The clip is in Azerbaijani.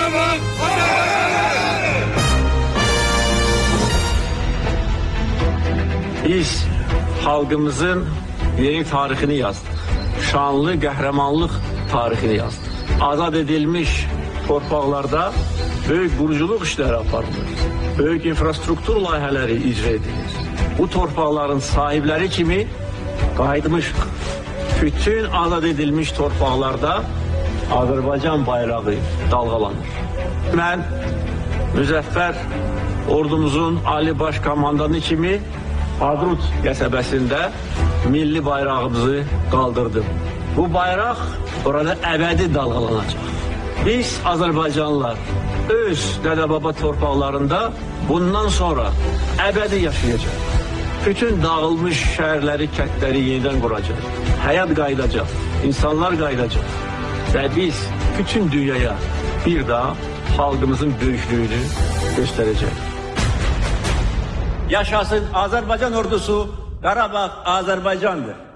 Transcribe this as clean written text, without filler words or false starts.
Qarabağ Azərbaycandır! Biz xalqımızın yeni tarixini yazdık. Şanlı qəhrəmanlıq tarixini yazdık. Azad edilmiş torpaqlarda böyük quruculuq işləri aparılır. Böyük infrastruktur layihələri icra edilir. Bu torpaqların sahibləri kimi qayıtmışıq. Bütün azad edilmiş torpaqlarda Azərbaycan bayrağı dalğalanır. Mən müzəffər ordumuzun Ali Baş Komandanı kimi Hadrut qəsəbəsində milli bayrağımızı qaldırdım. Bu bayraq orada əbədi dalğalanacaq. Biz Azərbaycanlılar öz dədə-baba torpaqlarında bundan sonra əbədi yaşayacaq. Bütün dağılmış şəhərləri, kəndləri yenidən quracaq. Həyat qayıdacaq, insanlar qayıdacaq. Və biz bütün dünyaya bir daha xalqımızın böyüklüyünü göstərəcək. Yaşasın Azərbaycan ordusu, Qarabağ Azərbaycandır.